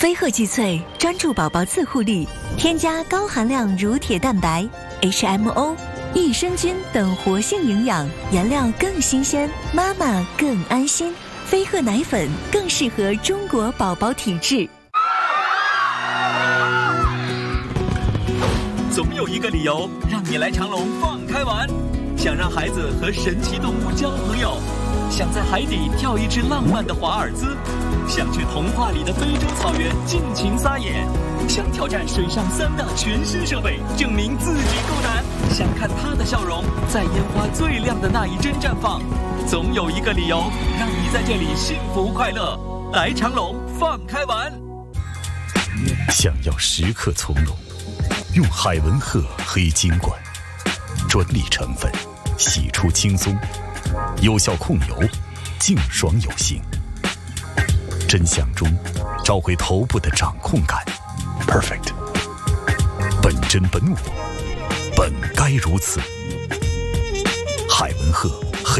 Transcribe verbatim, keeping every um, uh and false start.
飞鹤济萃专注宝宝自护力，添加高含量乳铁蛋白、H M O、益生菌等活性营养，原料更新鲜，妈妈更安心。飞鹤奶粉更适合中国宝宝体质。 总有一个理由让你来长隆放开玩，想让孩子和神奇动物交朋友，想在海底跳一支浪漫的华尔兹，想去童话里的非洲草原尽情撒野，想挑战水上三大全新设备，证明自己够胆，想看他的笑容在烟花最亮的那一帧绽放。总有一个理由让你在这里幸福快乐。来长隆放开玩。 想要时刻从容，用海文鹤黑金罐，专利成分，洗出轻松，有效控油，净爽有型。真相中找回头部的掌控感 ，perfect。本真本我，本该如此。海文鹤。